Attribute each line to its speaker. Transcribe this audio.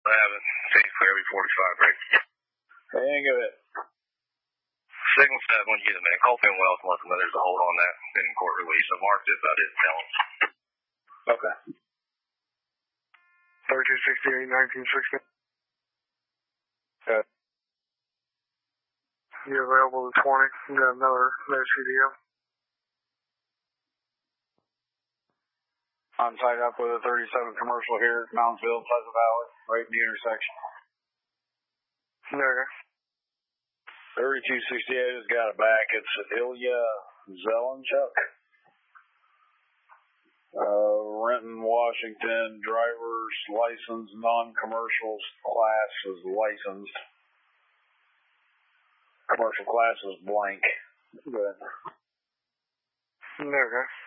Speaker 1: 11, take clear, 45 break.
Speaker 2: Hang of it.
Speaker 1: Signal 7 when you get it, man. Call Finn Wells and let them know there's a hold on that in court release. I marked it, but I didn't tell them.
Speaker 2: Okay.
Speaker 3: 3268, 1960.
Speaker 2: Okay.
Speaker 3: You available to 20? You got another CDO.
Speaker 2: I'm tied up with a 37 commercial here, Moundsville, Pleasant Valley, right in the intersection.
Speaker 3: Okay.
Speaker 2: 3268 has got it back. It's Ilya Zelenchuk. Renton, Washington, driver's license, non-commercial class is licensed. Commercial class is blank. Good.
Speaker 3: Okay.